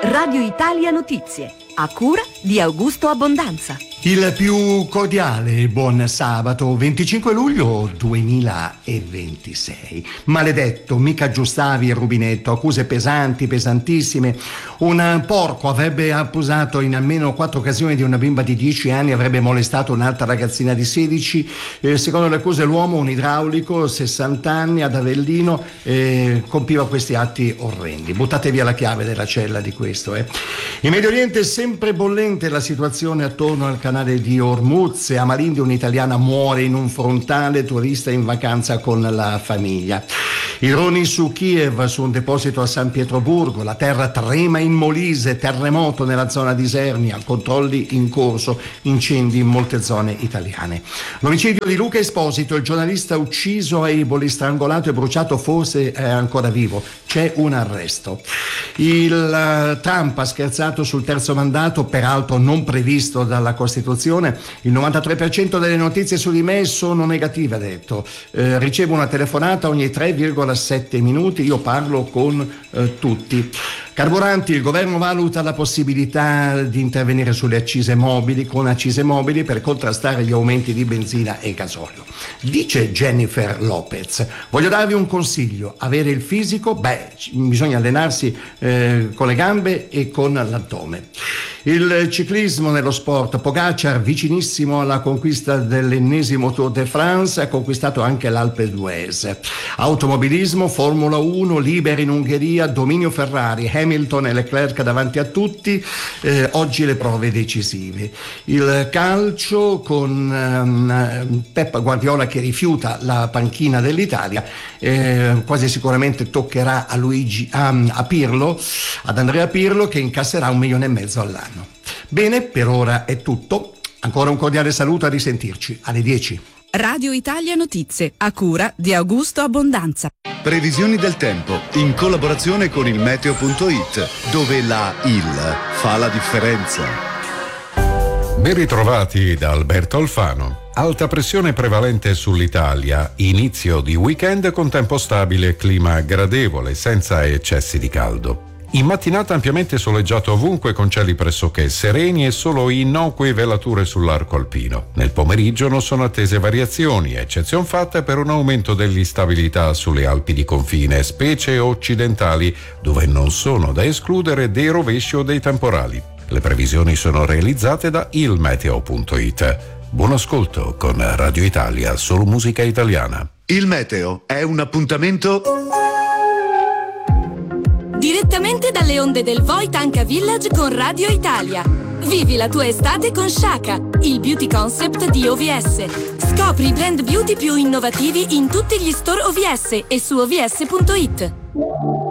Radio Italia Notizie, a cura di Augusto Abbondanza. Il più cordiale buon sabato 25 luglio 2026. Maledetto, mica aggiustavi il rubinetto, accuse pesanti, pesantissime. Un porco avrebbe accusato in almeno 4 occasioni di una bimba di 10 anni, avrebbe molestato un'altra ragazzina di 16. Secondo le accuse l'uomo, un idraulico, 60 anni, ad Avellino, compiva questi atti orrendi. Buttate via la chiave della cella di questo. In Medio Oriente è sempre bollente la situazione attorno al canale di Hormuz. A Malindi un'italiana muore in un frontale, turista in vacanza con la famiglia. I droni su Kiev, su un deposito a San Pietroburgo, la terra trema in Molise, terremoto nella zona di Isernia, controlli in corso, incendi in molte zone italiane. L'omicidio di Luca Esposito, il giornalista ucciso a Eboli, strangolato e bruciato, forse è ancora vivo, c'è un arresto. Il Trump ha scherzato sul terzo mandato, peraltro non previsto dalla Costituzione. Il 93% delle notizie su di me sono negative, ha detto. Ricevo una telefonata ogni 3,7 minuti, io parlo con tutti. Carburanti, il governo valuta la possibilità di intervenire sulle accise mobili, con accise mobili per contrastare gli aumenti di benzina e gasolio. Dice Jennifer Lopez: voglio darvi un consiglio, avere il fisico, bisogna allenarsi con le gambe e con l'addome. Il ciclismo nello sport, Pogacar vicinissimo alla conquista dell'ennesimo Tour de France, ha conquistato anche l'Alpe d'Huez. Automobilismo, Formula 1, liberi in Ungheria, dominio Ferrari, Hamilton e Leclerc davanti a tutti, oggi le prove decisive. Il calcio con Pep Guardiola che rifiuta la panchina dell'Italia, quasi sicuramente toccherà a Pirlo, ad Andrea Pirlo, che incasserà 1,5 milioni all'anno. Bene, per ora è tutto. Ancora un cordiale saluto, a risentirci alle 10. Radio Italia Notizie, a cura di Augusto Abbondanza. Previsioni del tempo in collaborazione con il meteo.it, dove la IL fa la differenza. Ben ritrovati da Alberto Alfano. Alta pressione prevalente sull'Italia, inizio di weekend con tempo stabile e clima gradevole, senza eccessi di caldo. In mattinata ampiamente soleggiato ovunque con cieli pressoché sereni e solo innocue velature sull'arco alpino. Nel pomeriggio non sono attese variazioni, eccezion fatta per un aumento dell'instabilità sulle Alpi di confine, specie occidentali, dove non sono da escludere dei rovesci o dei temporali. Le previsioni sono realizzate da ilmeteo.it. Buon ascolto con Radio Italia, solo musica italiana. Il meteo è un appuntamento direttamente dalle onde del Voi Tanka Village con Radio Italia. Vivi la tua estate con Shaka, il beauty concept di OVS. Scopri i brand beauty più innovativi in tutti gli store OVS e su ovs.it.